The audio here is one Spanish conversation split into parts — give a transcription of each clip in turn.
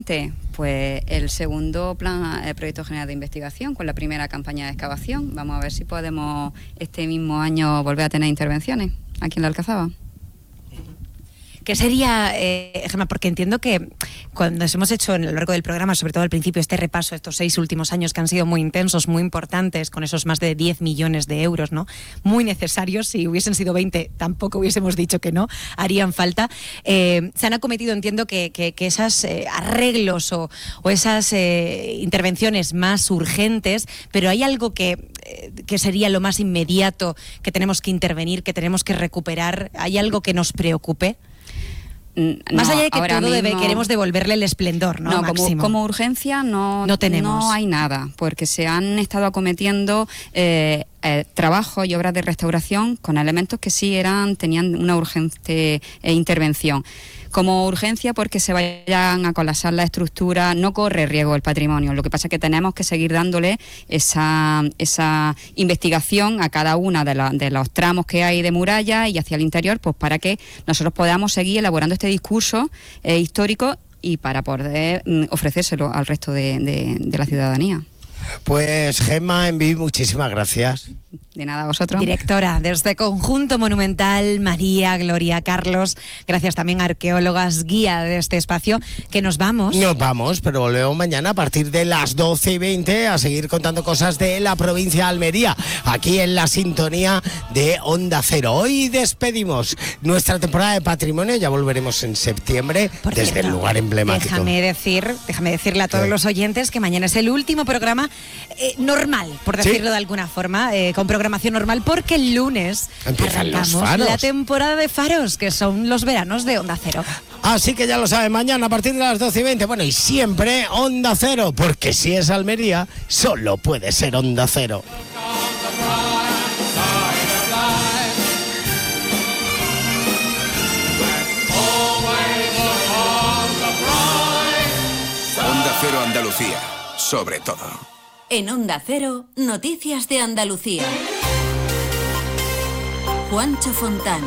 Pues el segundo plan, el proyecto general de investigación, con la primera campaña de excavación. Vamos a ver si podemos este mismo año volver a tener intervenciones aquí en la Alcazaba. ¿Qué sería, Gemma? Porque entiendo que cuando nos hemos hecho a lo largo del programa, sobre todo al principio, este repaso, estos 6 últimos años que han sido muy intensos, muy importantes, con esos más de 10 millones de euros, ¿no? Muy necesarios. Si hubiesen sido 20, tampoco hubiésemos dicho que no, harían falta. Se han acometido, entiendo, que esos arreglos o esas intervenciones más urgentes, pero hay algo que sería lo más inmediato, que tenemos que intervenir, que tenemos que recuperar. ¿Hay algo que nos preocupe? Más allá de que todo queremos devolverle el esplendor, ¿no? Máximo. Como urgencia no tenemos. No hay nada, porque se han estado acometiendo trabajos y obras de restauración con elementos que sí tenían una urgente intervención. Como urgencia, porque se vayan a colapsar la estructura, no corre riesgo el patrimonio. Lo que pasa es que tenemos que seguir dándole esa investigación a cada una de los tramos que hay de muralla y hacia el interior, pues para que nosotros podamos seguir elaborando este discurso histórico y para poder ofrecérselo al resto de la ciudadanía. Pues Gemma Enví, muchísimas gracias. De nada, a vosotros. Directora de este Conjunto Monumental, María, Gloria, Carlos. Gracias también a arqueólogas, guía de este espacio, que nos vamos. Nos vamos, pero volvemos mañana a partir de las 12:20 a seguir contando cosas de la provincia de Almería, aquí en la sintonía de Onda Cero. Hoy despedimos nuestra temporada de patrimonio, ya volveremos en septiembre desde el lugar emblemático. Déjame decirle a todos los oyentes que mañana es el último programa normal, por decirlo de alguna forma, con programación normal, porque el lunes arrancamos la temporada de faros, que son los veranos de Onda Cero. Así que ya lo saben, mañana a partir de las 12:20, bueno, y siempre Onda Cero, porque si es Almería, solo puede ser Onda Cero. Onda Cero Andalucía, sobre todo. En Onda Cero, Noticias de Andalucía. Juancho Fontán.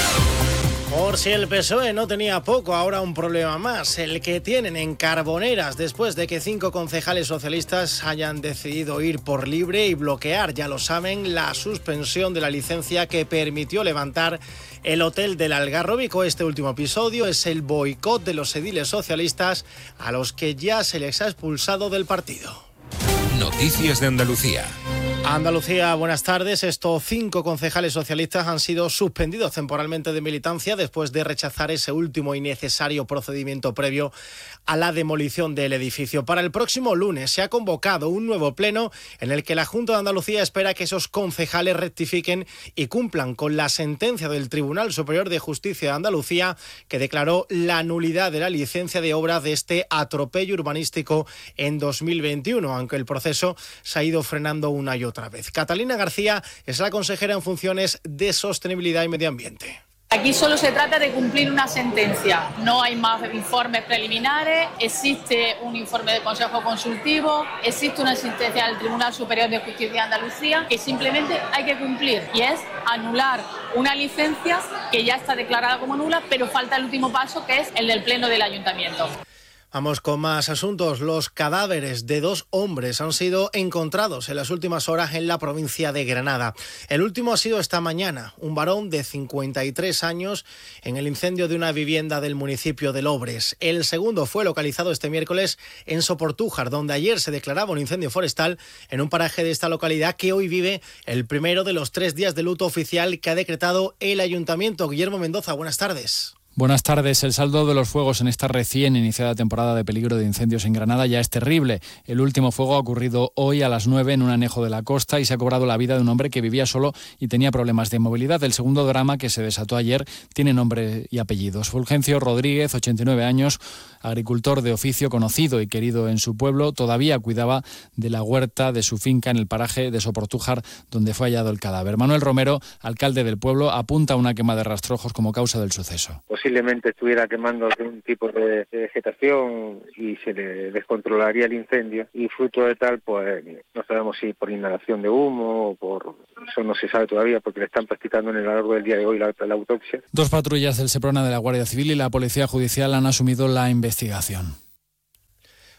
Por si el PSOE no tenía poco, ahora un problema más, el que tienen en Carboneras, después de que 5 concejales socialistas hayan decidido ir por libre y bloquear, ya lo saben, la suspensión de la licencia que permitió levantar el hotel del Algarrobico. Este último episodio es el boicot de los ediles socialistas, a los que ya se les ha expulsado del partido. Noticias de Andalucía. Andalucía, buenas tardes. Estos 5 concejales socialistas han sido suspendidos temporalmente de militancia después de rechazar ese último y necesario procedimiento previo a la demolición del edificio. Para el próximo lunes se ha convocado un nuevo pleno en el que la Junta de Andalucía espera que esos concejales rectifiquen y cumplan con la sentencia del Tribunal Superior de Justicia de Andalucía, que declaró la nulidad de la licencia de obras de este atropello urbanístico en 2021, aunque el proceso se ha ido frenando una y otra vez. Catalina García es la consejera en funciones de Sostenibilidad y Medio Ambiente. Aquí solo se trata de cumplir una sentencia, no hay más informes preliminares, existe un informe del Consejo Consultivo, existe una sentencia del Tribunal Superior de Justicia de Andalucía que simplemente hay que cumplir, y es anular una licencia que ya está declarada como nula, pero falta el último paso, que es el del Pleno del Ayuntamiento. Vamos con más asuntos. Los cadáveres de 2 hombres han sido encontrados en las últimas horas en la provincia de Granada. El último ha sido esta mañana, un varón de 53 años en el incendio de una vivienda del municipio de Lobres. El segundo fue localizado este miércoles en Soportújar, donde ayer se declaraba un incendio forestal en un paraje de esta localidad que hoy vive el primero de los 3 días de luto oficial que ha decretado el ayuntamiento. Guillermo Mendoza, buenas tardes. Buenas tardes. El saldo de los fuegos en esta recién iniciada temporada de peligro de incendios en Granada ya es terrible. El último fuego ha ocurrido hoy a las 9 en un anejo de la costa y se ha cobrado la vida de un hombre que vivía solo y tenía problemas de movilidad. El segundo drama, que se desató ayer, tiene nombre y apellidos. Fulgencio Rodríguez, 89 años, agricultor de oficio, conocido y querido en su pueblo, todavía cuidaba de la huerta de su finca en el paraje de Soportújar, donde fue hallado el cadáver. Manuel Romero, alcalde del pueblo, apunta a una quema de rastrojos como causa del suceso. Posiblemente estuviera quemando algún tipo de vegetación y se le descontrolaría el incendio, y fruto de tal, pues no sabemos si por inhalación de humo o por... Eso no se sabe todavía, porque le están practicando en el largo del día de hoy la autopsia. 2 patrullas del Seprona, de la Guardia Civil y la Policía Judicial han asumido la investigación.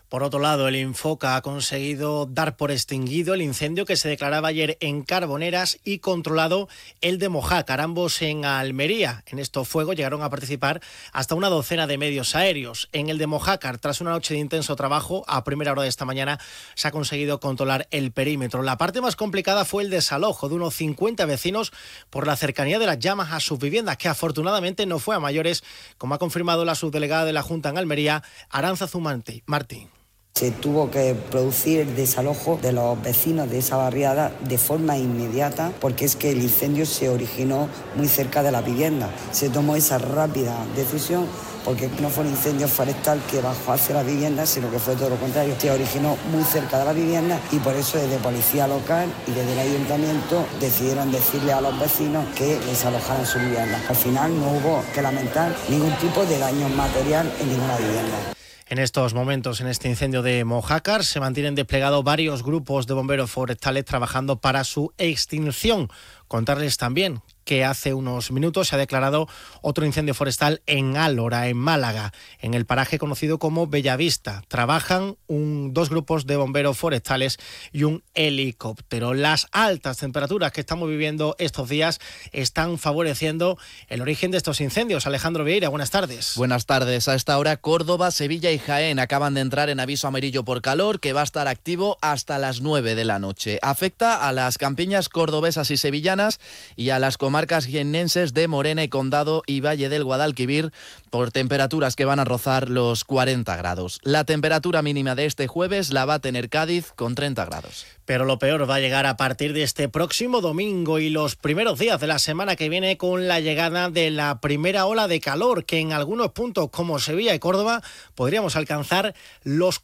Por otro lado, el Infoca ha conseguido dar por extinguido el incendio que se declaraba ayer en Carboneras y controlado el de Mojácar, ambos en Almería. En estos fuegos llegaron a participar hasta una docena de medios aéreos. En el de Mojácar, tras una noche de intenso trabajo, a primera hora de esta mañana se ha conseguido controlar el perímetro. La parte más complicada fue el desalojo de unos 50 vecinos por la cercanía de las llamas a sus viviendas, que afortunadamente no fue a mayores, como ha confirmado la subdelegada de la Junta en Almería, Aránzazu Martín. Se tuvo que producir el desalojo de los vecinos de esa barriada de forma inmediata, porque es que el incendio se originó muy cerca de la vivienda. Se tomó esa rápida decisión porque no fue un incendio forestal que bajó hacia la vivienda, sino que fue todo lo contrario. Se originó muy cerca de la vivienda y por eso desde policía local y desde el ayuntamiento decidieron decirle a los vecinos que desalojaran su vivienda. Al final no hubo que lamentar ningún tipo de daño material en ninguna vivienda. En estos momentos, en este incendio de Mojácar, se mantienen desplegados varios grupos de bomberos forestales trabajando para su extinción. Contarles también que hace unos minutos se ha declarado otro incendio forestal en Álora, en Málaga, en el paraje conocido como Bellavista. Trabajan dos grupos de bomberos forestales y un helicóptero. Las altas temperaturas que estamos viviendo estos días están favoreciendo el origen de estos incendios. Alejandro Vieira, buenas tardes. Buenas tardes. A esta hora, Córdoba, Sevilla y Jaén acaban de entrar en aviso amarillo por calor, que va a estar activo hasta las 9 de la noche. Afecta a las campiñas cordobesas y sevillanas y a las comarcas jiennenses de Morena y Condado y Valle del Guadalquivir por temperaturas que van a rozar los 40 grados. La temperatura mínima de este jueves la va a tener Cádiz con 30 grados. Pero lo peor va a llegar a partir de este próximo domingo y los primeros días de la semana que viene con la llegada de la primera ola de calor, que en algunos puntos como Sevilla y Córdoba podríamos alcanzar los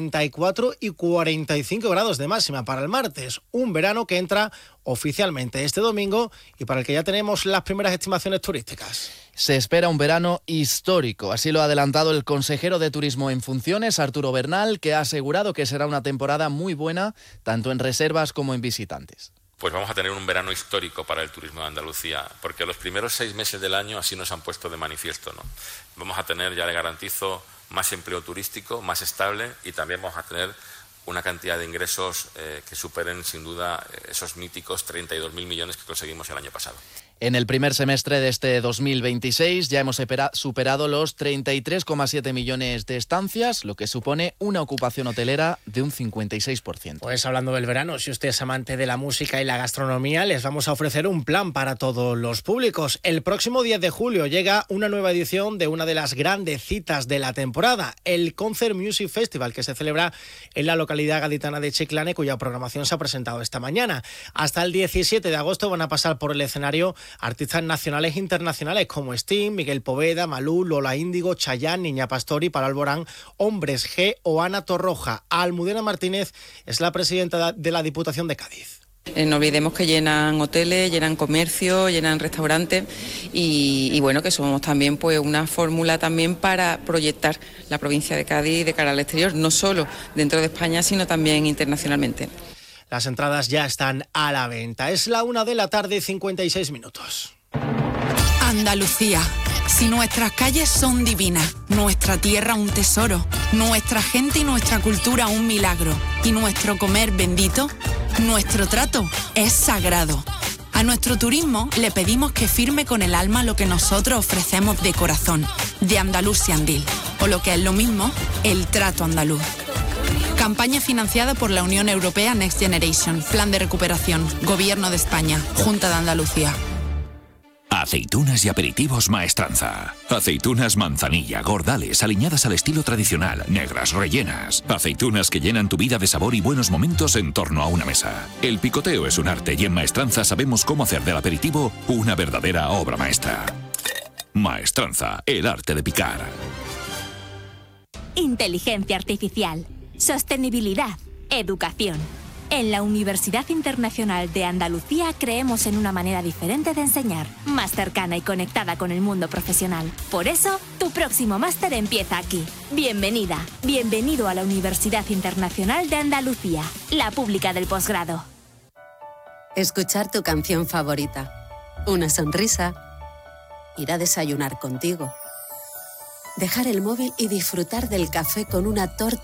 44 y 45 grados de máxima para el martes. Un verano que entra oficialmente este domingo y para el que ya tenemos las primeras estimaciones turísticas. Se espera un verano histórico, así lo ha adelantado el consejero de Turismo en funciones, Arturo Bernal, que ha asegurado que será una temporada muy buena, tanto en reservas como en visitantes. Pues vamos a tener un verano histórico para el turismo de Andalucía, porque los primeros 6 meses del año así nos han puesto de manifiesto, ¿no? Vamos a tener, ya le garantizo, más empleo turístico, más estable, y también vamos a tener una cantidad de ingresos que superen sin duda esos míticos 32.000 millones que conseguimos el año pasado. En el primer semestre de este 2026 ya hemos superado los 33,7 millones de estancias, lo que supone una ocupación hotelera de un 56%. Pues hablando del verano, si usted es amante de la música y la gastronomía, les vamos a ofrecer un plan para todos los públicos. El próximo 10 de julio llega una nueva edición de una de las grandes citas de la temporada, el Concert Music Festival, que se celebra en la localidad gaditana de Chiclana, cuya programación se ha presentado esta mañana. Hasta el 17 de agosto van a pasar por el escenario artistas nacionales e internacionales como Sting, Miguel Poveda, Malú, Lola Índigo, Chayanne, Niña Pastori, Pablo Alborán, Hombres G o Ana Torroja. Almudena Martínez es la presidenta de la Diputación de Cádiz. No olvidemos que llenan hoteles, llenan comercio, llenan restaurantes y bueno, que somos también pues una fórmula también para proyectar la provincia de Cádiz de cara al exterior, no solo dentro de España, sino también internacionalmente. Las entradas ya están a la venta. Es la 1:56 p.m. Andalucía. Si nuestras calles son divinas, nuestra tierra un tesoro, nuestra gente y nuestra cultura un milagro, y nuestro comer bendito, nuestro trato es sagrado. A nuestro turismo le pedimos que firme con el alma lo que nosotros ofrecemos de corazón, de Andalusiandil, o lo que es lo mismo, el trato andaluz. Campaña financiada por la Unión Europea Next Generation, Plan de Recuperación, Gobierno de España, Junta de Andalucía. Aceitunas y aperitivos Maestranza. Aceitunas manzanilla, gordales, aliñadas al estilo tradicional, negras, rellenas. Aceitunas que llenan tu vida de sabor y buenos momentos en torno a una mesa. El picoteo es un arte y en Maestranza sabemos cómo hacer del aperitivo una verdadera obra maestra. Maestranza, el arte de picar. Inteligencia artificial, sostenibilidad, educación. En la Universidad Internacional de Andalucía creemos en una manera diferente de enseñar, más cercana y conectada con el mundo profesional. Por eso, tu próximo máster empieza aquí. Bienvenida, bienvenido a la Universidad Internacional de Andalucía, la pública del posgrado. Escuchar tu canción favorita, una sonrisa, ir a desayunar contigo, dejar el móvil y disfrutar del café con una torta